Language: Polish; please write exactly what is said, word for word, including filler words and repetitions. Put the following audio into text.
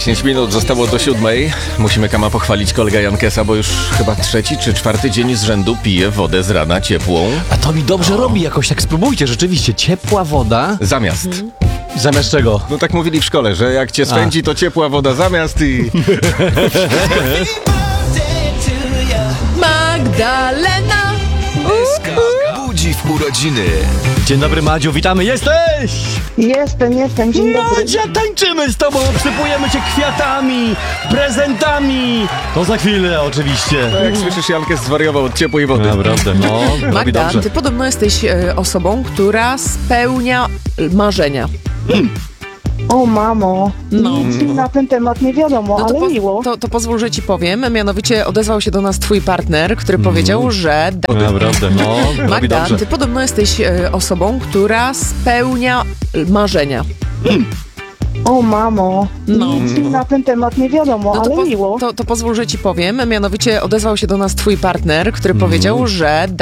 dziesięć minut zostało do siódmej. Musimy, Kama, pochwalić kolegę Jankesa, bo już chyba trzeci czy czwarty dzień z rzędu pije wodę z rana ciepłą. A to mi dobrze O. robi jakoś, tak spróbujcie, rzeczywiście, ciepła woda. Zamiast. Mhm. Zamiast czego? No tak mówili w szkole, że jak cię swędzi, to ciepła woda zamiast i... Magdalena! Budzi w urodziny. Dzień dobry, Madziu, witamy, jesteś! Jestem, jestem, dzień dobry. Madzia, tańczymy z tobą, obsypujemy cię kwiatami, prezentami. To za chwilę oczywiście. Jak słyszysz, Jankes zwariował od ciepłej wody. Naprawdę, no, robi Magda, dobrze. ty podobno jesteś e, osobą, która spełnia marzenia. O mamo, No. nic mi na ten temat nie wiadomo, No to, ale po, miło. to, to pozwól, że ci powiem. Mianowicie odezwał się do nas twój partner, który powiedział, że... Da... Naprawdę, no, robi Magda, dobrze. ty podobno jesteś e, osobą, która spełnia marzenia. O mamo, No. nic mi na ten temat nie wiadomo, No to, ale po, miło. to, to pozwól, że ci powiem. Mianowicie odezwał się do nas twój partner, który powiedział, że...